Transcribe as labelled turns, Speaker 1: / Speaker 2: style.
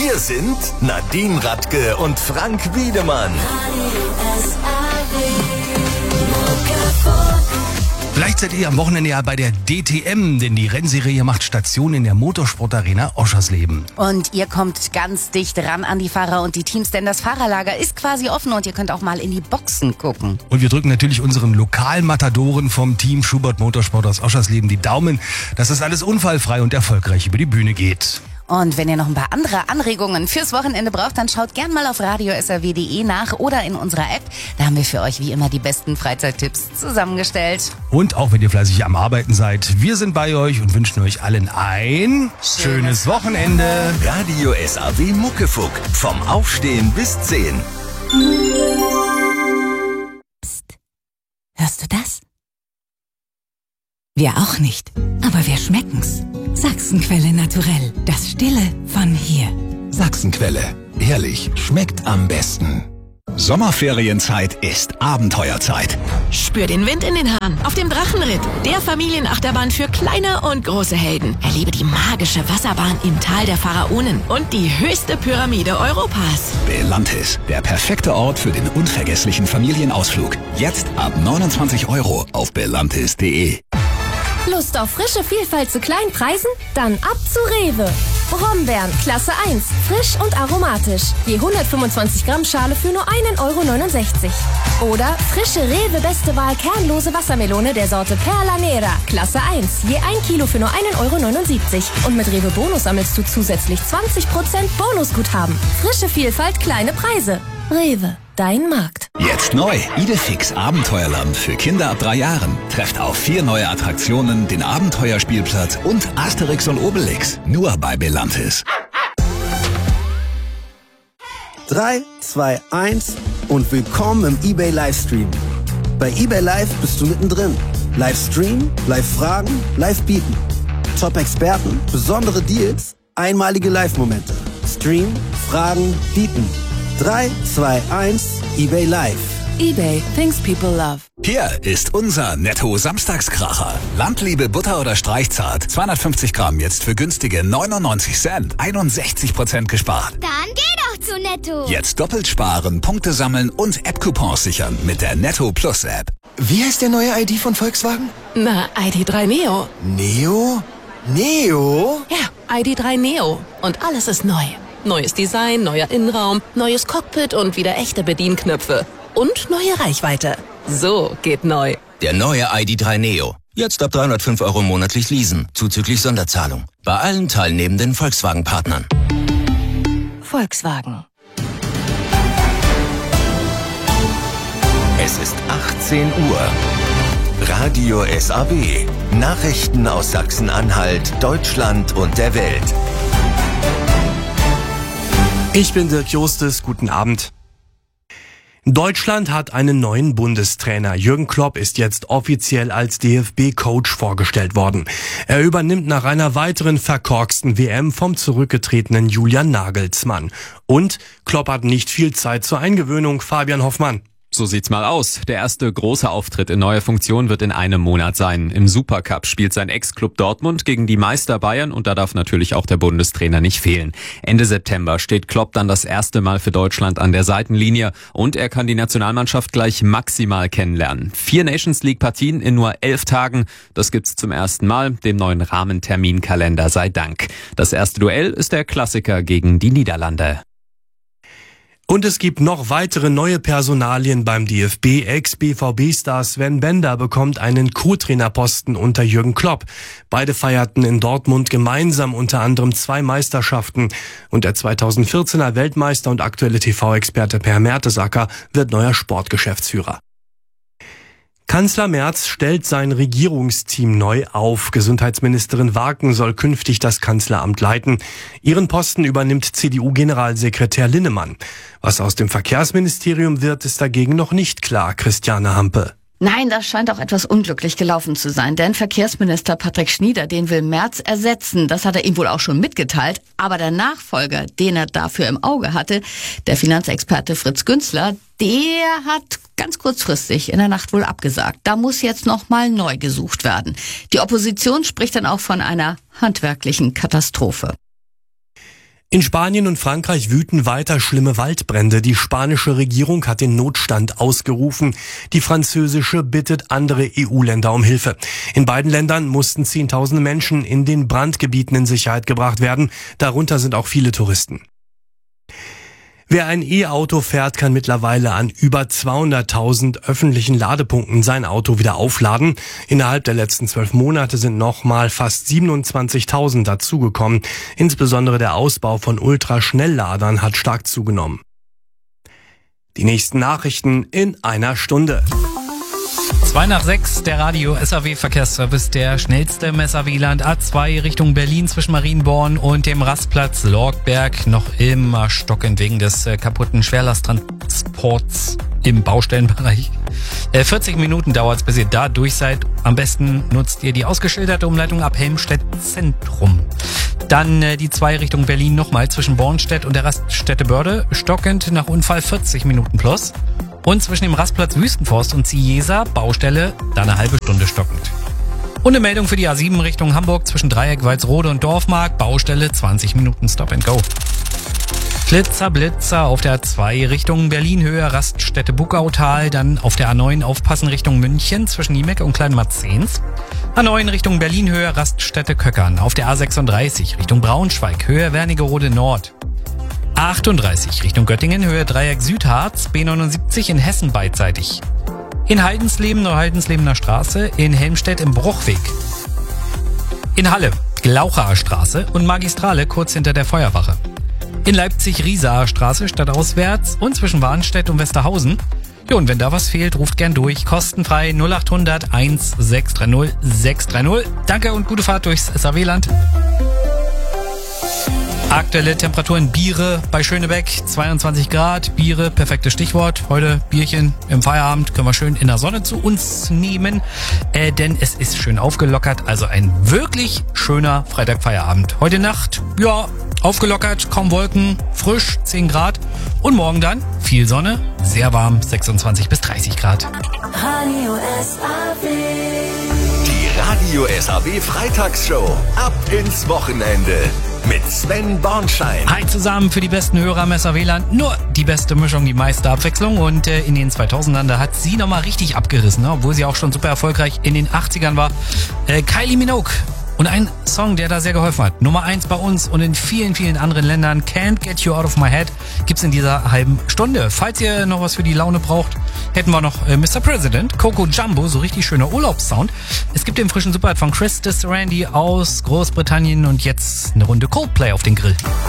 Speaker 1: Wir sind Nadine Radke und Frank Wiedemann.
Speaker 2: Vielleicht seid ihr am Wochenende ja bei der DTM, denn die Rennserie macht Station in der Motorsportarena Oschersleben.
Speaker 3: Und ihr kommt ganz dicht ran an die Fahrer und die Teams, denn das Fahrerlager ist quasi offen und ihr könnt auch mal in die Boxen gucken.
Speaker 2: Und wir drücken natürlich unseren Lokalmatadoren vom Team Schubert Motorsport aus Oschersleben die Daumen, dass das alles unfallfrei und erfolgreich über die Bühne geht.
Speaker 3: Und wenn ihr noch ein paar andere Anregungen fürs Wochenende braucht, dann schaut gern mal auf radiosrw.de nach oder in unserer App. Da haben wir für euch wie immer die besten Freizeittipps zusammengestellt.
Speaker 2: Und auch wenn ihr fleißig am Arbeiten seid, wir sind bei euch und wünschen euch allen ein schönes Wochenende.
Speaker 1: Radio SAW Muckefuck. Vom Aufstehen bis 10.
Speaker 4: Psst. Hörst du das? Wir auch nicht, aber wir schmecken's. Sachsenquelle naturell, das Stille von hier.
Speaker 5: Sachsenquelle, ehrlich, schmeckt am besten. Sommerferienzeit ist Abenteuerzeit.
Speaker 6: Spür den Wind in den Haaren auf dem Drachenritt, der Familienachterbahn für kleine und große Helden. Erlebe die magische Wasserbahn im Tal der Pharaonen und die höchste Pyramide Europas.
Speaker 5: Belantis, der perfekte Ort für den unvergesslichen Familienausflug. Jetzt ab 29 € auf belantis.de.
Speaker 7: Lust auf frische Vielfalt zu kleinen Preisen? Dann ab zu Rewe. Brombeeren, Klasse 1, frisch und aromatisch. Je 125 Gramm Schale für nur 1,69 €. Oder frische Rewe Beste Wahl kernlose Wassermelone der Sorte Perla Nera, Klasse 1, je 1 Kilo für nur 1,79 €. Und mit Rewe Bonus sammelst du zusätzlich 20% Bonusguthaben. Frische Vielfalt, kleine Preise. Rewe, dein Markt.
Speaker 5: Jetzt neu, Idefix Abenteuerland für Kinder ab 3 Jahren. Trefft auf 4 neue Attraktionen, den Abenteuerspielplatz und Asterix und Obelix. Nur bei Belantis.
Speaker 8: 3, 2, 1 und willkommen im eBay Livestream. Bei eBay Live bist du mittendrin. Livestream, Live-Fragen, Live-Bieten. Top-Experten, besondere Deals, einmalige Live-Momente. Stream, Fragen, Bieten. 3, 2, 1, eBay Live.
Speaker 4: eBay, things people love.
Speaker 5: Hier ist unser Netto-Samstagskracher. Landliebe Butter oder Streichzart. 250 Gramm jetzt für günstige 99 Cent. 61% gespart.
Speaker 9: Dann geh doch zu Netto.
Speaker 5: Jetzt doppelt sparen, Punkte sammeln und App-Coupons sichern mit der Netto Plus App.
Speaker 10: Wie heißt der neue ID von Volkswagen?
Speaker 6: Na, ID3 Neo.
Speaker 10: Neo? Neo?
Speaker 6: Ja, ID3 Neo. Und alles ist neu. Neues Design, neuer Innenraum, neues Cockpit und wieder echte Bedienknöpfe. Und neue Reichweite. So geht neu.
Speaker 11: Der neue ID3 Neo. Jetzt ab 305 € monatlich leasen, zuzüglich Sonderzahlung. Bei allen teilnehmenden Volkswagen-Partnern.
Speaker 4: Volkswagen.
Speaker 1: Es ist 18 Uhr. Radio SAW. Nachrichten aus Sachsen-Anhalt, Deutschland und der Welt.
Speaker 12: Ich bin Dirk Justus, guten Abend. Deutschland hat einen neuen Bundestrainer. Jürgen Klopp ist jetzt offiziell als DFB-Coach vorgestellt worden. Er übernimmt nach einer weiteren verkorksten WM vom zurückgetretenen Julian Nagelsmann. Und Klopp hat nicht viel Zeit zur Eingewöhnung. Fabian Hoffmann.
Speaker 13: So sieht's mal aus. Der erste große Auftritt in neuer Funktion wird in einem Monat sein. Im Supercup spielt sein Ex-Club Dortmund gegen die Meister Bayern und da darf natürlich auch der Bundestrainer nicht fehlen. Ende September steht Klopp dann das erste Mal für Deutschland an der Seitenlinie und er kann die Nationalmannschaft gleich maximal kennenlernen. 4 Nations-League-Partien in nur 11 Tagen. Das gibt's zum ersten Mal, dem neuen Rahmenterminkalender sei Dank. Das erste Duell ist der Klassiker gegen die Niederlande.
Speaker 12: Und es gibt noch weitere neue Personalien beim DFB. Ex-BVB-Star Sven Bender bekommt einen Co-Trainerposten unter Jürgen Klopp. Beide feierten in Dortmund gemeinsam unter anderem 2 Meisterschaften. Und der 2014er Weltmeister und aktuelle TV-Experte Per Mertesacker wird neuer Sportgeschäftsführer. Kanzler Merz stellt sein Regierungsteam neu auf. Gesundheitsministerin Warken soll künftig das Kanzleramt leiten. Ihren Posten übernimmt CDU-Generalsekretär Linnemann. Was aus dem Verkehrsministerium wird, ist dagegen noch nicht klar. Christiane Hampe.
Speaker 3: Nein, das scheint auch etwas unglücklich gelaufen zu sein, denn Verkehrsminister Patrick Schnieder, den will Merz ersetzen. Das hat er ihm wohl auch schon mitgeteilt. Aber der Nachfolger, den er dafür im Auge hatte, der Finanzexperte Fritz Günzler, der hat ganz kurzfristig in der Nacht wohl abgesagt. Da muss jetzt nochmal neu gesucht werden. Die Opposition spricht dann auch von einer handwerklichen Katastrophe.
Speaker 12: In Spanien und Frankreich wüten weiter schlimme Waldbrände. Die spanische Regierung hat den Notstand ausgerufen. Die französische bittet andere EU-Länder um Hilfe. In beiden Ländern mussten Zehntausende Menschen in den Brandgebieten in Sicherheit gebracht werden. Darunter sind auch viele Touristen. Wer ein E-Auto fährt, kann mittlerweile an über 200.000 öffentlichen Ladepunkten sein Auto wieder aufladen. Innerhalb der letzten 12 Monate sind nochmal fast 27.000 dazugekommen. Insbesondere der Ausbau von Ultraschnellladern hat stark zugenommen. Die nächsten Nachrichten in einer Stunde.
Speaker 14: 5:02, der Radio SAW Verkehrsservice, der schnellste im SAW-Land. A2 Richtung Berlin zwischen Marienborn und dem Rastplatz Lorgberg. Noch immer stockend wegen des kaputten Schwerlasttransports im Baustellenbereich. 40 Minuten dauert es, bis ihr da durch seid. Am besten nutzt ihr die ausgeschilderte Umleitung ab Helmstedt Zentrum. Dann die 2 Richtung Berlin nochmal zwischen Bornstedt und der Raststätte Börde. Stockend nach Unfall 40 Minuten plus. Und zwischen dem Rastplatz Wüstenforst und Ciesa, Baustelle, dann eine halbe Stunde stockend. Und eine Meldung für die A7 Richtung Hamburg zwischen Dreieck, Walsrode und Dorfmark, Baustelle 20 Minuten Stop and Go. Blitzer auf der A2 Richtung Berlin, Höhe Raststätte Buckautal, dann auf der A9 aufpassen Richtung München zwischen Niemek und Kleinmarzens. A9 Richtung Berlin, Höhe Raststätte Köckern, auf der A36 Richtung Braunschweig, Höhe Wernigerode Nord. A38 Richtung Göttingen, Höhe Dreieck Südharz, B79 in Hessen beidseitig. In Heidensleben, Neuheidenslebener Straße, in Helmstedt im Bruchweg. In Halle, Glauchaer Straße und Magistrale kurz hinter der Feuerwache. In Leipzig Riesaer Straße stadtauswärts und zwischen Warnstedt und Westerhausen. Ja, und wenn da was fehlt, ruft gern durch. Kostenfrei 0800 1630 630. Danke und gute Fahrt durchs SAW-Land. Aktuelle Temperaturen Biere bei Schönebeck, 22 Grad. Biere, perfektes Stichwort. Heute Bierchen im Feierabend können wir schön in der Sonne zu uns nehmen, denn es ist schön aufgelockert. Also ein wirklich schöner Freitagfeierabend. Heute Nacht, ja, aufgelockert, kaum Wolken, frisch, 10 Grad. Und morgen dann viel Sonne, sehr warm, 26 bis 30 Grad.
Speaker 1: Radio SAW. Die Radio SAW Freitagsshow. Ab ins Wochenende. Mit Sven Bornschein.
Speaker 14: Hi zusammen für die besten Hörer im SAW-Land. Nur die beste Mischung, die meiste Abwechslung. Und in den 2000ern, da hat sie nochmal richtig abgerissen, ne? Obwohl sie auch schon super erfolgreich in den 80ern war. Kylie Minogue. Und ein Song, der da sehr geholfen hat. Nummer 1 bei uns und in vielen, vielen anderen Ländern. Can't Get You Out of My Head gibt's in dieser halben Stunde. Falls ihr noch was für die Laune braucht, hätten wir noch Mr. President, Coco Jumbo, so richtig schöner Urlaubssound. Es gibt den frischen Superhit von Chris Randy aus Großbritannien und jetzt eine Runde Coldplay auf den Grill.